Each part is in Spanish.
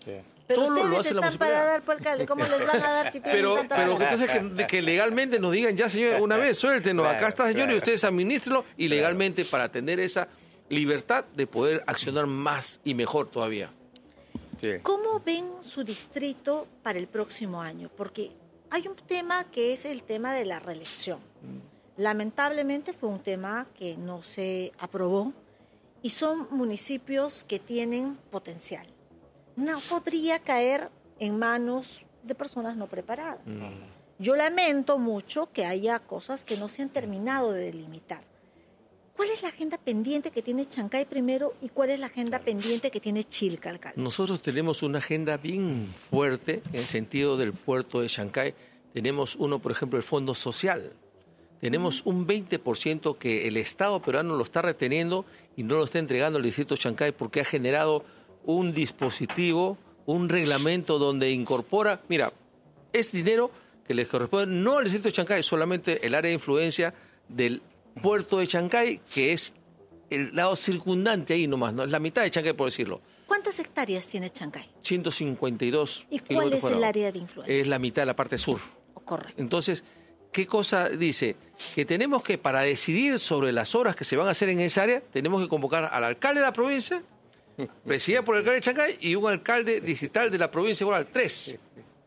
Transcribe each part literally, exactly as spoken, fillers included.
Sí. Pero Solo lo ustedes hace la están para municipalidad. dar por alcalde. ¿Cómo les van a dar si tienen Pero, tanta pero plata? entonces que, que legalmente nos digan, ya señor, una vez, suéltenos, Claro, acá está señor claro. y ustedes administrenlo y legalmente para tener esa libertad de poder accionar más y mejor todavía. Sí. ¿Cómo ven su distrito para el próximo año? Porque hay un tema que es el tema de la reelección. Lamentablemente fue un tema que no se aprobó y son municipios que tienen potencial. No podría caer en manos de personas no preparadas. Mm. Yo lamento mucho que haya cosas que no se han terminado de delimitar. ¿Cuál es la agenda pendiente que tiene Chancay primero y cuál es la agenda pendiente que tiene Chilca, alcalde? Nosotros tenemos una agenda bien fuerte en el sentido del puerto de Chancay. Tenemos uno, por ejemplo, el Fondo Social. Tenemos un veinte por ciento que el Estado peruano lo está reteniendo y no lo está entregando al distrito de Chancay porque ha generado un dispositivo, un reglamento donde incorpora, mira, es dinero que les corresponde no al distrito de Chancay, solamente el área de influencia del puerto de Chancay, que es el lado circundante ahí nomás, ¿no? Es la mitad de Chancay, por decirlo. ¿Cuántas hectáreas tiene Chancay? ciento cincuenta y dos ¿Y cuál kilómetros es el cuadrados. área de influencia? Es la mitad de la parte sur. Oh, correcto. Entonces, ¿qué cosa dice? Que tenemos que, para decidir sobre las obras que se van a hacer en esa área, tenemos que convocar al alcalde de la provincia, presidida por el alcalde de Chancay, y un alcalde distrital de la provincia igual, tres.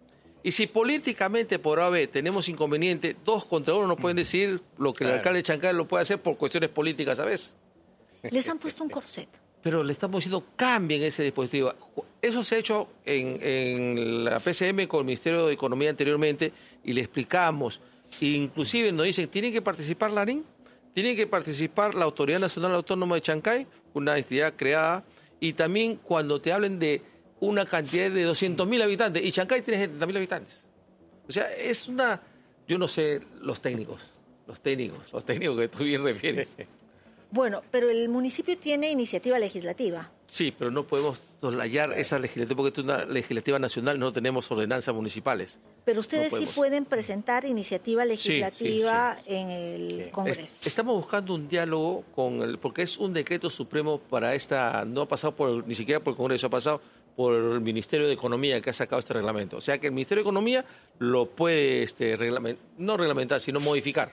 Y si políticamente por A B tenemos inconveniente, dos contra uno no pueden decidir lo que el Claro. alcalde de Chancay lo puede hacer por cuestiones políticas, ¿sabes? Les han puesto un corset. Pero le estamos diciendo cambien ese dispositivo. Eso se ha hecho en, en la P C M con el Ministerio de Economía anteriormente y le explicamos. Inclusive nos dicen, ¿tiene que participar la ANIN? ¿Tiene que participar la Autoridad Nacional Autónoma de Chancay? Una entidad creada. Y también cuando te hablen de una cantidad de doscientos mil habitantes, y Chancay tiene setenta mil habitantes. O sea, es una... Yo no sé, los técnicos, los técnicos, los técnicos que tú bien refieres. Bueno, pero el municipio tiene iniciativa legislativa. Sí, pero no podemos soslayar esa legislativa, porque es una legislativa nacional, no tenemos ordenanzas municipales. Pero ustedes No sí podemos. pueden presentar iniciativa legislativa sí, sí. en el Sí. Congreso. Es- estamos buscando un diálogo con el, porque es un decreto supremo para esta, no ha pasado por, ni siquiera por el Congreso, ha pasado por el Ministerio de Economía que ha sacado este reglamento. O sea que el Ministerio de Economía lo puede, este, reglament- no reglamentar, sino modificar.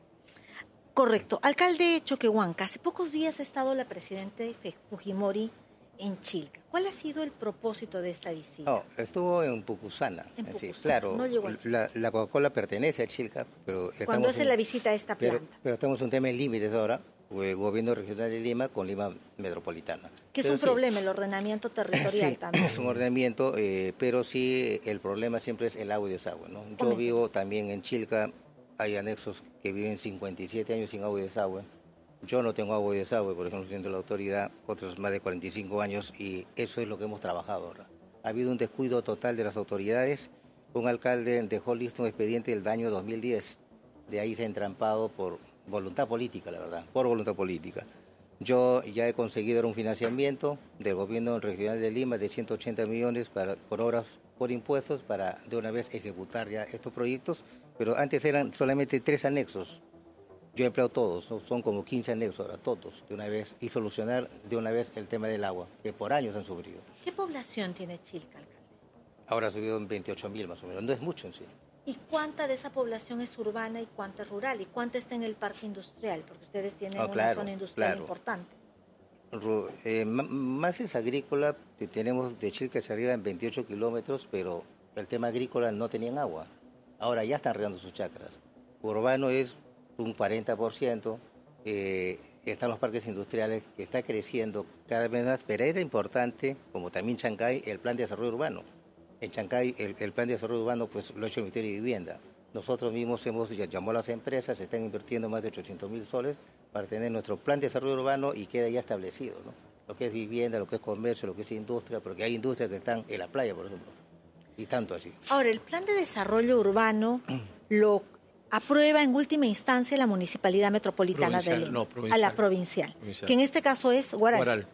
Correcto. Alcalde Choquehuanca, hace pocos días ha estado la presidenta Fujimori en Chilca. ¿Cuál ha sido el propósito de esta visita? No, estuvo en Pucusana. En Sí, Pucusana, claro, no llegó a la, la Coca-Cola pertenece a Chilca, pero Cuando estamos hace en- la visita a esta pero, planta, pero estamos en un tema de límites ahora, el gobierno regional de Lima con Lima metropolitana. que es Pero un sí, problema, el ordenamiento territorial sí, también. es un ordenamiento, eh, pero sí el problema siempre es el agua y desagüe, ¿no? Yo Coméntenos. vivo también en Chilca, hay anexos que viven cincuenta y siete años sin agua y desagüe. Yo no tengo agua y desagüe, por ejemplo, siendo la autoridad, otros más de cuarenta y cinco años, y eso es lo que hemos trabajado ahora. Ha habido un descuido total de las autoridades. Un alcalde dejó listo un expediente del año dos mil diez. De ahí se ha entrampado por voluntad política, la verdad, por voluntad política. Yo ya he conseguido ahora un financiamiento del gobierno regional de Lima de ciento ochenta millones para, por obras, por impuestos, para de una vez ejecutar ya estos proyectos, pero antes eran solamente tres anexos. Yo he empleado todos, ¿no? Son como quince anexos ahora, todos, de una vez, y solucionar de una vez el tema del agua, que por años han sufrido. ¿Qué población tiene Chilca, alcalde? Ahora ha subido en veintiocho mil más o menos, no es mucho en sí. ¿Y cuánta de esa población es urbana y cuánta es rural? ¿Y cuánta está en el parque industrial? Porque ustedes tienen Ah, una claro, zona industrial claro. importante. Ru- eh, m- más es agrícola, que tenemos de Chilca hacia arriba en veintiocho kilómetros, pero el tema agrícola no tenían agua. Ahora ya están regando sus chacras. Urbano es un cuarenta por ciento, eh, están los parques industriales que está creciendo cada vez más, pero era importante, como también Chancay, el plan de desarrollo urbano. En Chancay el, el plan de desarrollo urbano pues lo ha hecho el Ministerio de Vivienda. Nosotros mismos hemos llamado a las empresas, están invirtiendo más de ochocientos mil soles para tener nuestro plan de desarrollo urbano y queda ya establecido, ¿no? Lo que es vivienda, lo que es comercio, lo que es industria, porque hay industrias que están en la playa, por ejemplo, y tanto así. Ahora, el plan de desarrollo urbano lo aprueba en última instancia la Municipalidad Metropolitana Provincial, de Lima, no, provincial. a la provincial, Provincial. que en este caso es Guaral. Guaral.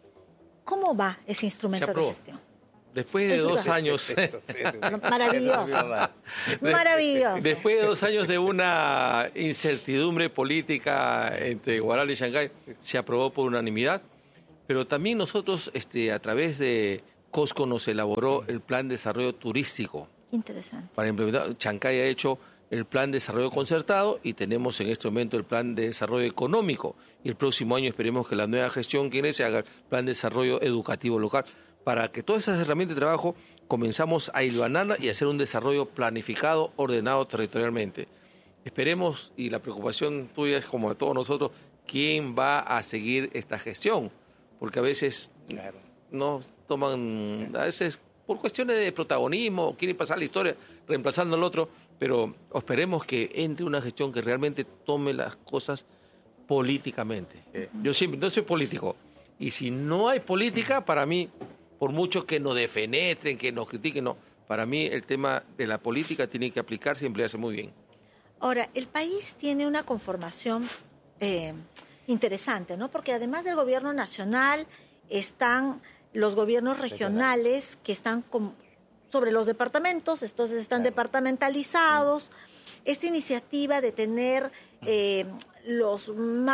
¿Cómo va ese instrumento Se de aprobó. gestión? Después de Eso dos va. años, Maravilloso. Maravilloso. después de dos años de una incertidumbre política entre Guaral y Chancay, se aprobó por unanimidad. Pero también nosotros, este, a través de Cosco nos elaboró el plan de desarrollo turístico. Interesante. Para implementar, Chancay ha hecho el plan de desarrollo concertado y tenemos en este momento el plan de desarrollo económico. Y el próximo año esperemos que la nueva gestión que se haga el plan de desarrollo educativo local, para que todas esas herramientas de trabajo comenzamos a hilvanarlas y hacer un desarrollo planificado, ordenado territorialmente. Esperemos, y la preocupación tuya es como de todos nosotros, ¿quién va a seguir esta gestión? Porque a veces claro. no toman, a veces por cuestiones de protagonismo, quieren pasar la historia reemplazando al otro, pero esperemos que entre una gestión que realmente tome las cosas políticamente. Eh. Yo siempre, no soy político, y si no hay política, para mí, por mucho que nos defenetren, que nos critiquen, no, para mí el tema de la política tiene que aplicarse y emplearse muy bien. Ahora, el país tiene una conformación eh, interesante, ¿no? Porque además del gobierno nacional están los gobiernos regionales que están con, sobre los departamentos, entonces están claro. departamentalizados. Esta iniciativa de tener eh, los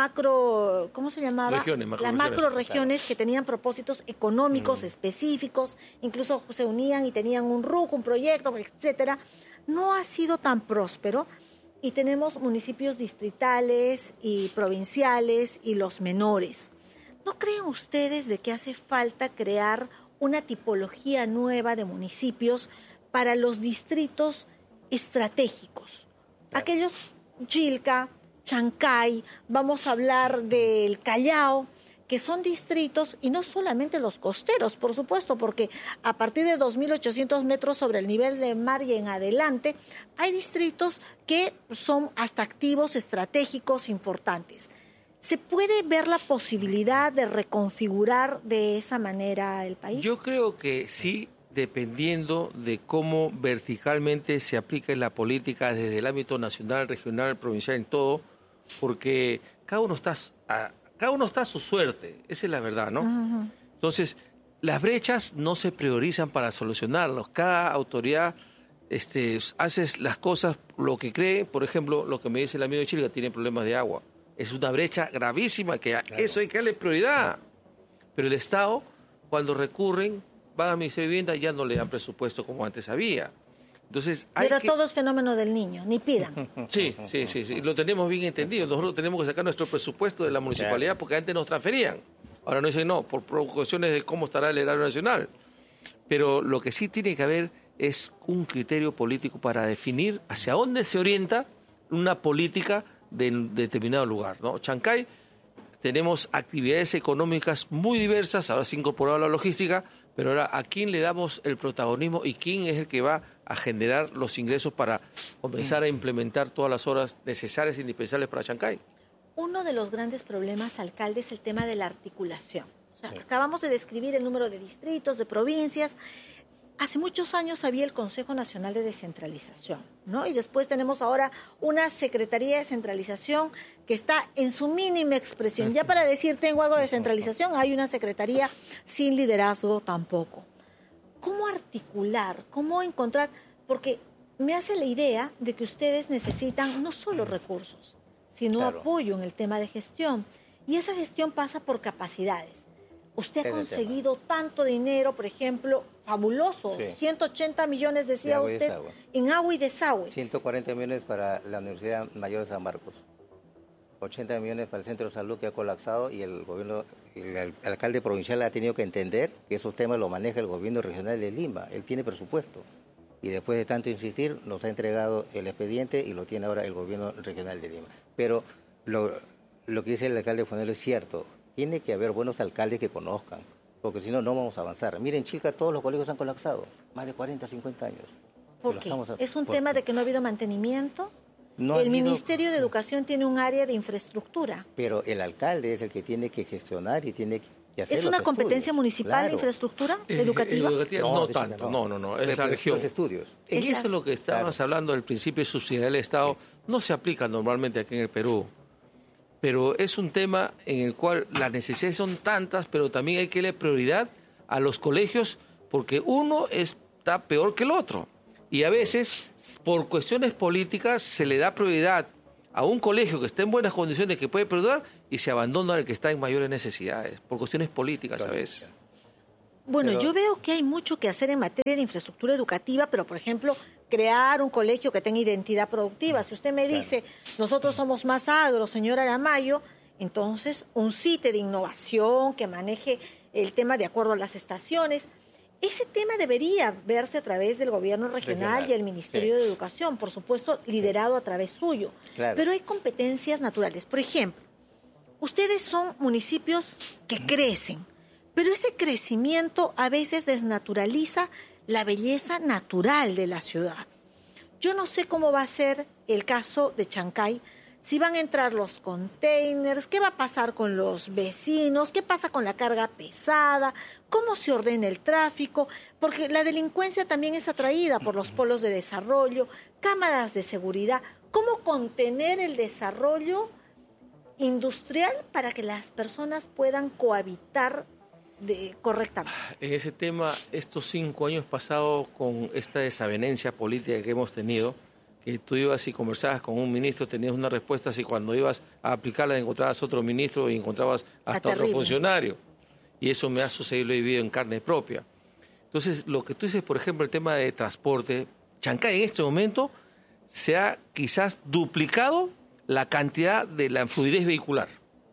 macro, ¿cómo se llamaba? Regiones, macro Las macro regiones claro. que tenían propósitos económicos mm. específicos, incluso se unían y tenían un R U C, un proyecto, etcétera. No ha sido tan próspero. Y tenemos municipios distritales y provinciales y los menores. ¿No creen ustedes de que hace falta crear una tipología nueva de municipios para los distritos estratégicos? Aquellos Chilca, Chancay, vamos a hablar del Callao, que son distritos, y no solamente los costeros, por supuesto, porque a partir de dos mil ochocientos metros sobre el nivel del mar y en adelante, hay distritos que son hasta activos estratégicos importantes. ¿Se puede ver la posibilidad de reconfigurar de esa manera el país? Yo creo que sí, dependiendo de cómo verticalmente se aplica la política desde el ámbito nacional, regional, provincial, en todo, porque cada uno está... A, Cada uno está a su suerte, esa es la verdad, ¿no? Uh-huh. Entonces, las brechas no se priorizan para solucionarlos. Cada autoridad este, hace las cosas lo que cree. Por ejemplo, lo que me dice el amigo de Chile, que tiene problemas de agua. Es una brecha gravísima, que a claro. eso hay que darle prioridad. Pero el Estado, cuando recurren, van al Ministerio de Vivienda y ya no le dan presupuesto como antes había. Entonces, hay Pero que... todo es fenómeno del niño, ni pidan. Sí, sí, sí, sí, lo tenemos bien entendido. Nosotros tenemos que sacar nuestro presupuesto de la municipalidad porque antes nos transferían. Ahora no dicen no, por cuestiones de cómo estará el erario nacional. Pero lo que sí tiene que haber es un criterio político para definir hacia dónde se orienta una política de, de determinado lugar, ¿no? Chancay, tenemos actividades económicas muy diversas, ahora se ha incorporado la logística, pero ahora ¿a quién le damos el protagonismo y quién es el que va a generar los ingresos para comenzar a implementar todas las obras necesarias e indispensables para Chancay? Uno de los grandes problemas, alcalde, es el tema de la articulación. O sea, sí. Acabamos de describir el número de distritos, de provincias. Hace muchos años había el Consejo Nacional de Descentralización, ¿no? Y después tenemos ahora una Secretaría de Descentralización que está en su mínima expresión. Ya para decir tengo algo de descentralización, hay una Secretaría sin liderazgo tampoco. ¿Cómo articular? ¿Cómo encontrar? Porque me hace la idea de que ustedes necesitan no solo recursos, sino claro. apoyo en el tema de gestión. Y esa gestión pasa por capacidades. Usted ha conseguido tanto dinero, por ejemplo, fabuloso, sí. ciento ochenta millones, decía de usted, en agua y desagüe. ciento cuarenta millones para la Universidad Mayor de San Marcos, ochenta millones para el Centro de Salud que ha colapsado y el gobierno, el, el alcalde provincial ha tenido que entender que esos temas los maneja el gobierno regional de Lima, él tiene presupuesto. Y después de tanto insistir, nos ha entregado el expediente y lo tiene ahora el gobierno regional de Lima. Pero lo, lo que dice el alcalde Fonelo es cierto. Tiene que haber buenos alcaldes que conozcan, porque si no, no vamos a avanzar. Miren, Chilca, todos los colegios han colapsado, más de cuarenta, cincuenta años. ¿Por qué? A... ¿Es un ¿Por tema qué? de que no ha habido mantenimiento? No el habido... Ministerio de Educación tiene un área de infraestructura. Pero el alcalde es el que tiene que gestionar y tiene que hacer ¿Es una los competencia estudios. municipal Claro. de infraestructura Eh, educativa? educativa? No, no tanto, no, no, no, es Pero la región. Los estudios. En Es eso la... es lo que estábamos claro. hablando del principio de subsidiariedad del Estado, no se aplica normalmente aquí en el Perú. Pero es un tema en el cual las necesidades son tantas, pero también hay que darle prioridad a los colegios porque uno está peor que el otro. Y a veces, por cuestiones políticas, se le da prioridad a un colegio que está en buenas condiciones, que puede perdurar, y se abandona al que está en mayores necesidades, por cuestiones políticas a veces. Bueno, Pero, yo veo que hay mucho que hacer en materia de infraestructura educativa, pero, por ejemplo, crear un colegio que tenga identidad productiva. Si usted me dice, claro, nosotros somos más agro, señor Aramayo, entonces un sitio de innovación que maneje el tema de acuerdo a las estaciones. Ese tema debería verse a través del gobierno regional, regional y el Ministerio sí. de Educación, por supuesto, liderado sí. a través suyo. Claro. Pero hay competencias naturales. Por ejemplo, ustedes son municipios que crecen, pero ese crecimiento a veces desnaturaliza la belleza natural de la ciudad. Yo no sé cómo va a ser el caso de Chancay, si van a entrar los containers, qué va a pasar con los vecinos, qué pasa con la carga pesada, cómo se ordena el tráfico, porque la delincuencia también es atraída por los polos de desarrollo, cámaras de seguridad, cómo contener el desarrollo industrial para que las personas puedan cohabitar de, correctamente. En ese tema, estos cinco años pasados con esta desavenencia política que hemos tenido, que tú ibas y conversabas con un ministro, tenías una respuesta, y cuando ibas a aplicarla encontrabas otro ministro y encontrabas hasta otro funcionario. Y eso me ha sucedido, lo he vivido en carne propia. Entonces, lo que tú dices, por ejemplo, el tema de transporte, Chancay en este momento se ha quizás duplicado la cantidad de la fluidez vehicular.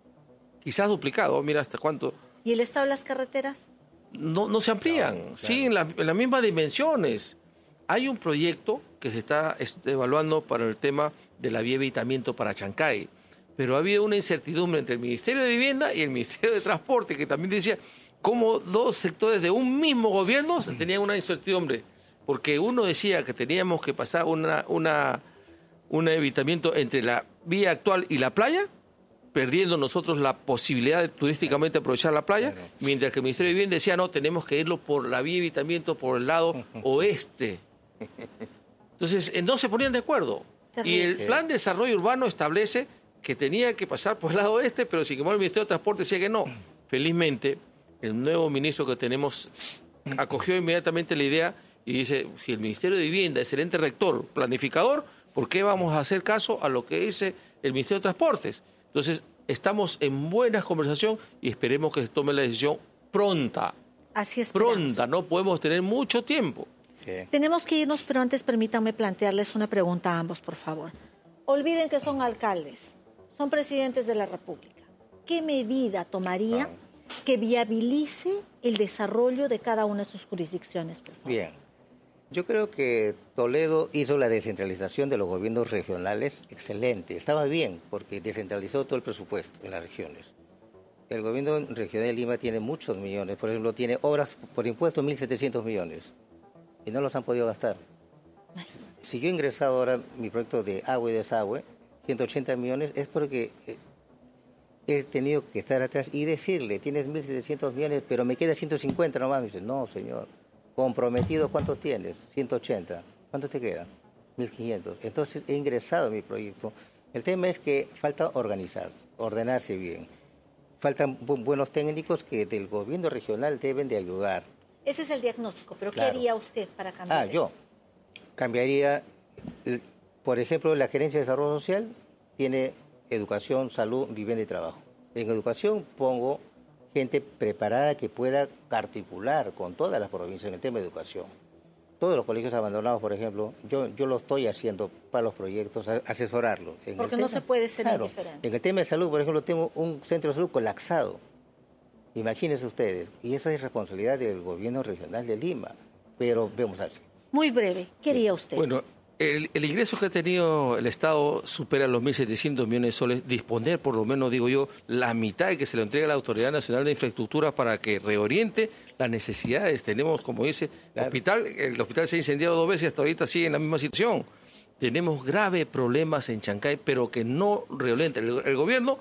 Quizás duplicado, mira hasta cuánto. ¿Y el estado de las carreteras? No, no se amplían, no, claro. siguen en, la, en las mismas dimensiones. Hay un proyecto que se está evaluando para el tema de la vía evitamiento para Chancay, pero ha habido una incertidumbre entre el Ministerio de Vivienda y el Ministerio de Transporte, que también decía cómo dos sectores de un mismo gobierno tenían una incertidumbre, porque uno decía que teníamos que pasar una, una, un evitamiento entre la vía actual y la playa, perdiendo nosotros la posibilidad de turísticamente aprovechar la playa, claro. mientras que el Ministerio de Vivienda decía, no, tenemos que irlo por la vía evitamiento por el lado oeste. Entonces, no se ponían de acuerdo. Terrible. Y el plan de desarrollo urbano establece que tenía que pasar por el lado oeste, pero sin embargo el Ministerio de Transporte decía que no. Felizmente, el nuevo ministro que tenemos acogió inmediatamente la idea y dice, si el Ministerio de Vivienda es el ente rector, planificador, ¿por qué vamos a hacer caso a lo que dice el Ministerio de Transportes? Entonces, estamos en buena conversación y esperemos que se tome la decisión pronta. Así es. Pronta, no podemos tener mucho tiempo. Sí. Tenemos que irnos, pero antes permítanme plantearles una pregunta a ambos, por favor. Olviden que son alcaldes, son presidentes de la República. ¿Qué medida tomaría ah. que viabilice el desarrollo de cada una de sus jurisdicciones, por favor? Bien. Yo creo que Toledo hizo la descentralización de los gobiernos regionales excelente. Estaba bien, porque descentralizó todo el presupuesto en las regiones. El gobierno regional de Lima tiene muchos millones. Por ejemplo, tiene obras por impuesto mil setecientos millones. Y no los han podido gastar. Ay. Si yo he ingresado ahora mi proyecto de agua y desagüe, ciento ochenta millones, es porque he tenido que estar atrás y decirle, tienes mil setecientos millones, pero me queda ciento cincuenta nomás. Me dice, no, señor. Comprometido, ¿cuántos tienes? ciento ochenta. ¿Cuántos te quedan? mil quinientos. Entonces he ingresado a mi proyecto. El tema es que falta organizar, ordenarse bien. Faltan bu- buenos técnicos que del gobierno regional deben de ayudar. Ese es el diagnóstico, pero claro. ¿qué haría usted para cambiar Ah, eso? yo cambiaría, por ejemplo, la Gerencia de Desarrollo Social tiene educación, salud, vivienda y trabajo. En educación pongo gente preparada que pueda articular con todas las provincias en el tema de educación. Todos los colegios abandonados, por ejemplo, yo, yo lo estoy haciendo para los proyectos, asesorarlos. En Porque el no tema, se puede ser claro, indiferente. En el tema de salud, por ejemplo, tengo un centro de salud colapsado. Imagínense ustedes, y esa es responsabilidad del gobierno regional de Lima, pero vemos así. Muy breve, ¿qué haría usted? Bueno, el, el ingreso que ha tenido el Estado supera los mil setecientos millones de soles. Disponer, por lo menos, digo yo, la mitad de que se lo entregue a la Autoridad Nacional de Infraestructura para que reoriente las necesidades. Tenemos, como dice, claro. hospital, el hospital se ha incendiado dos veces y hasta ahorita sigue en la misma situación. Tenemos graves problemas en Chancay, pero que no reorienta. El, el gobierno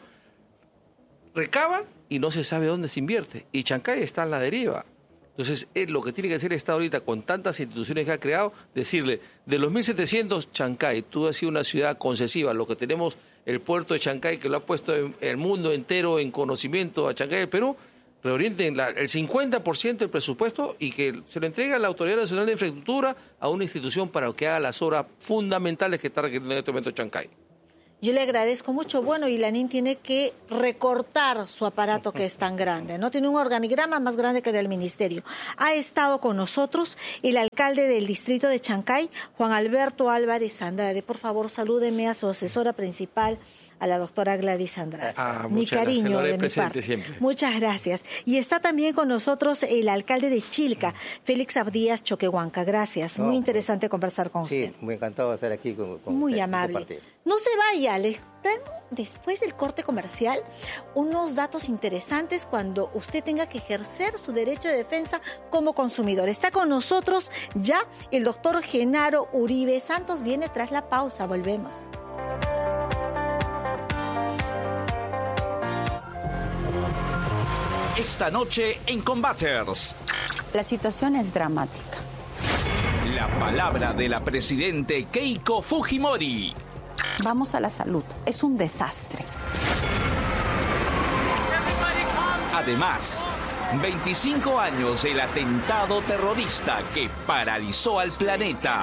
recaba y no se sabe dónde se invierte. Y Chancay está en la deriva. Entonces, es lo que tiene que hacer el Estado ahorita con tantas instituciones que ha creado, decirle, de los mil setecientos, Chancay, tú has sido una ciudad concesiva, lo que tenemos el puerto de Chancay, que lo ha puesto en, el mundo entero en conocimiento a Chancay del Perú, reorienten la, el cincuenta por ciento del presupuesto y que se lo entregue a la Autoridad Nacional de Infraestructura, a una institución para que haga las obras fundamentales que está requiriendo en este momento Chancay. Yo le agradezco mucho. Bueno, y Lanín tiene que recortar su aparato que es tan grande, ¿no? Tiene un organigrama más grande que del ministerio. Ha estado con nosotros el alcalde del distrito de Chancay, Juan Alberto Álvarez Andrade. Por favor, salúdeme a su asesora principal, a la doctora Gladys Andrade. Ah, mi cariño gracias. de mi parte. Siempre. Muchas gracias. Y está también con nosotros el alcalde de Chilca, Félix Abdías Choquehuanca. Gracias. No, muy interesante pues, conversar con sí, usted. Sí, muy encantado de estar aquí con, con Muy usted, amable. No se vaya, les tengo después del corte comercial unos datos interesantes cuando usted tenga que ejercer su derecho de defensa como consumidor. Está con nosotros ya el doctor Genaro Uribe Santos. Viene tras la pausa. Volvemos. Esta noche en Combaters. La situación es dramática. La palabra de la presidente Keiko Fujimori. Vamos a la salud. Es un desastre. Además, veinticinco años del atentado terrorista que paralizó al planeta.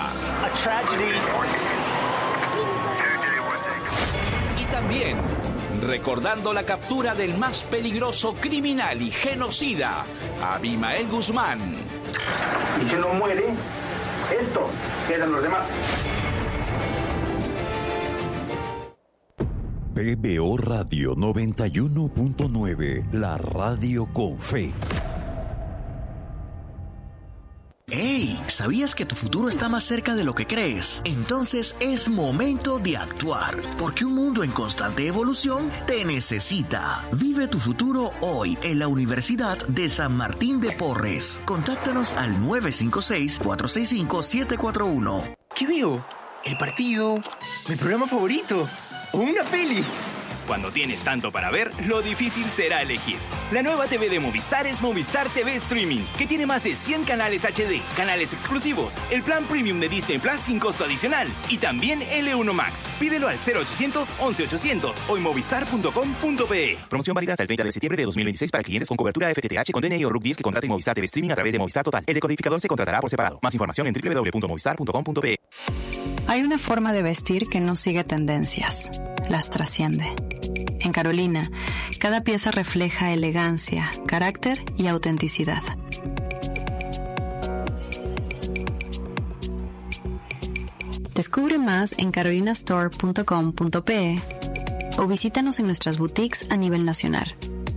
Y también recordando la captura del más peligroso criminal y genocida, Abimael Guzmán. Y si no muere, esto quedan los demás. P B O Radio noventa y uno punto nueve, la radio con fe. ¡Hey! ¿Sabías que tu futuro está más cerca de lo que crees? Entonces es momento de actuar, porque un mundo en constante evolución te necesita. Vive tu futuro hoy en la Universidad de San Martín de Porres. Contáctanos al nueve cinco seis, cuatro seis cinco, siete cuatro uno. ¿Qué veo? ¿El partido? ¿Mi programa favorito? ¿O una peli? Cuando tienes tanto para ver, lo difícil será elegir. La nueva T V de Movistar es Movistar T V Streaming, que tiene más de cien canales H D, canales exclusivos, el plan premium de Disney Plus sin costo adicional y también L uno Max. Pídelo al cero ochocientos, once ochocientos o en movistar punto com punto pe. Promoción válida hasta el treinta de septiembre de dos mil veintiséis para clientes con cobertura F T T H con D N I o R U C diez que contraten Movistar T V Streaming a través de Movistar Total. El decodificador se contratará por separado. Más información en doble u doble u doble u punto movistar punto com punto pe. Hay una forma de vestir que no sigue tendencias, las trasciende. En Carolina, cada pieza refleja elegancia, carácter y autenticidad. Descubre más en carolina store punto com punto pe o visítanos en nuestras boutiques a nivel nacional.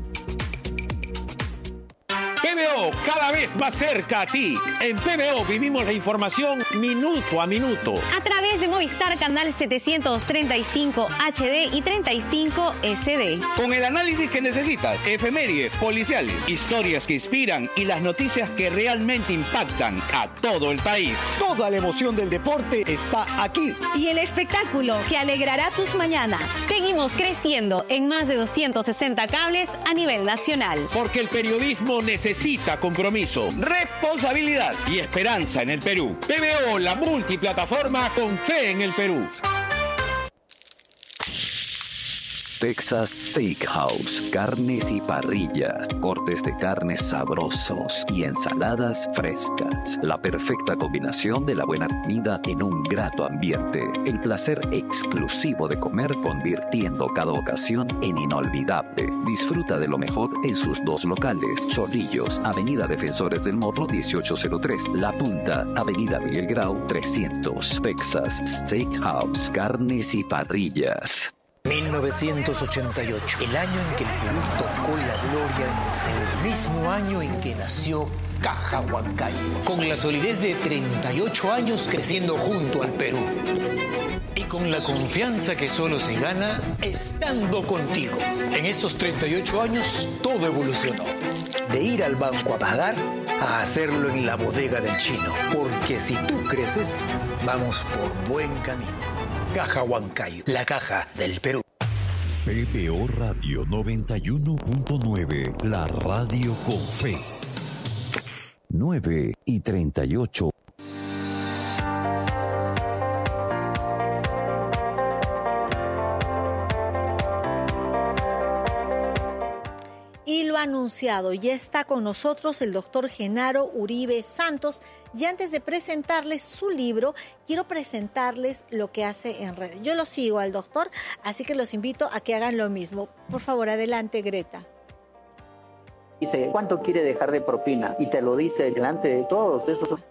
P B O, cada vez más cerca a ti. En P B O vivimos la información minuto a minuto. A través de Movistar Canal setecientos treinta y cinco H D y treinta y cinco S D. Con el análisis que necesitas, efemérides, policiales, historias que inspiran y las noticias que realmente impactan a todo el país. Toda la emoción del deporte está aquí. Y el espectáculo que alegrará tus mañanas. Seguimos creciendo en más de doscientos sesenta cables a nivel nacional. Porque el periodismo necesita Necesita compromiso, responsabilidad y esperanza en el Perú. P B O, la multiplataforma con fe en el Perú. Texas Steakhouse, carnes y parrillas, cortes de carnes sabrosos y ensaladas frescas. La perfecta combinación de la buena comida en un grato ambiente. El placer exclusivo de comer convirtiendo cada ocasión en inolvidable. Disfruta de lo mejor en sus dos locales. Chorrillos, Avenida Defensores del Morro dieciocho cero tres. La Punta, Avenida Miguel Grau trescientos. Texas Steakhouse, carnes y parrillas. mil novecientos ochenta y ocho, el año en que el Perú tocó la gloria en el Seúl, mismo año en que nació Caja Huancayo, con la solidez de treinta y ocho años creciendo junto al Perú. Y con la confianza que solo se gana estando contigo. En estos treinta y ocho años todo evolucionó. De ir al banco a pagar a hacerlo en la bodega del chino. Porque si tú creces, vamos por buen camino. Caja Huancayo, la caja del Perú. P B O Radio noventa y uno punto nueve, la radio con fe. nueve y treinta y ocho. Y lo anunciado, ya está con nosotros el doctor Genaro Uribe Santos. Y antes de presentarles su libro, quiero presentarles lo que hace en redes. Yo lo sigo al doctor, así que los invito a que hagan lo mismo. Por favor, adelante, Greta. Dice, ¿cuánto quiere dejar de propina? Y te lo dice delante de todos. Eso